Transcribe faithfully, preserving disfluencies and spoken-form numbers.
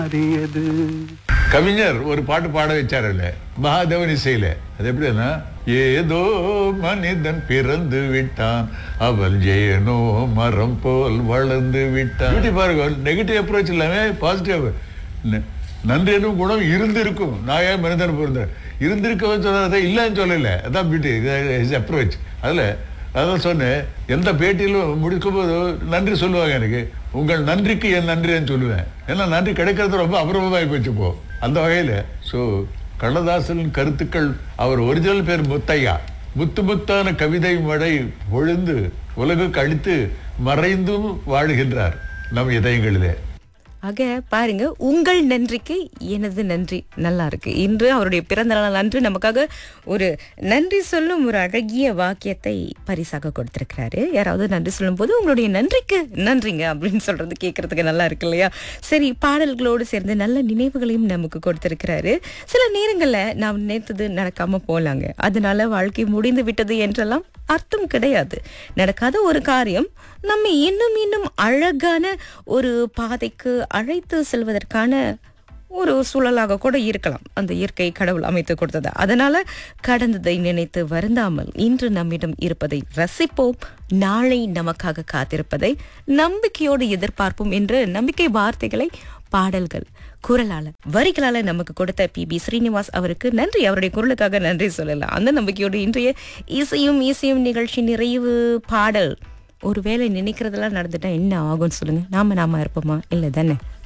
அறியது. கவிஞர் ஒரு பாட்டு பாட வச்சாருல்ல மகாதேவன் இசையில. அது எப்படின்னா, ஏதோ மனிதன் பிறந்து விட்டான், அவள் ஏனோ மரம் போல் வளர்ந்து விட்டான். இப்படி பாருங்க, நெகட்டிவ் அப்ரோச் இல்லாம பாசிட்டிவ். நன்றி என்னும் குணம் இருந்திருக்கும். நான் ஏன் மனிதன் பிறந்தேன் இருந்திருக்கவன் சொன்னதை இல்லைன்னு சொல்லல. அதான் பியூட்டி அப்ரோச். அதுல அதான் சொன்னேன், எந்த பேட்டியிலும் முடிக்கும் போது நன்றி சொல்லுவாங்க. எனக்கு உங்கள் நன்றிக்கு என் நன்றின்னு சொல்லுவேன். ஏன்னா நன்றி கிடைக்கிறது ரொம்ப அபூர்வமாகி போச்சு இப்போ அந்த வகையில. ஸோ கண்ணதாசனின் கருத்துக்கள், அவர் ஒரிஜினல் பேர் முத்தையா. முத்து முத்தான கவிதை மழை பொழுந்து உலகுக்கு அளித்து மறைந்தும் வாழுகின்றார் நம் இதயங்களிலே. ஆக பாருங்க, உங்கள் நன்றிக்கு எனது நன்றி. நல்லா இருக்கு. இன்று அவருடைய பிறந்த நாள் அன்று நமக்காக ஒரு நன்றி சொல்லும் ஒரு அழகிய வாக்கியத்தை பரிசாக கொடுத்திருக்கிறாரு. யாராவது நன்றி சொல்லும் போது உங்களுடைய நன்றிக்கு நன்றிங்க அப்படின்னு சொல்றது கேட்கறதுக்கு நல்லா இருக்கு இல்லையா? சரி, பாடல்களோடு சேர்ந்து நல்ல நினைவுகளையும் நமக்கு கொடுத்திருக்கிறாரு. சில நேரங்கள்ல நாம் நினைத்தது நடக்காம போலாங்க. அதனால வாழ்க்கை முடிந்து விட்டது என்றெல்லாம் அர்த்தம் கிடையாது. நடக்காத ஒரு காரியம் நம்ம இன்னும் இன்னும் அழகான ஒரு பாதைக்கு அழைத்து செல்வதற்கான ஒரு சூழலாக கூட இருக்கலாம். அந்த இயற்கை கடவுள் அமைத்து கொடுத்தது. அதனால கடந்ததை நினைத்து வருந்தாமல் இன்று நம்மிடம் இருப்பதை ரசிப்போம். நாளை நமக்காக காத்திருப்பதை நம்பிக்கையோடு எதிர்பார்ப்போம் என்ற நம்பிக்கை வார்த்தைகளை பாடல்கள் குரலால வரிகளால நமக்கு கொடுத்த பி பி ஸ்ரீனிவாஸ் அவருக்கு நன்றி. அவருடைய குரலுக்காக நன்றி சொல்லலாம். அந்த நம்பிக்கையோடு இன்றைய இசையும் இசையும் நிகழ்ச்சி நிறைவு பாடல். ஒருவேளை நினைக்கிறதெல்லாம் நடந்துட்டா என்ன ஆகும்னு சொல்லுங்க. நாம நாம இருப்போமா? இல்லை தானே?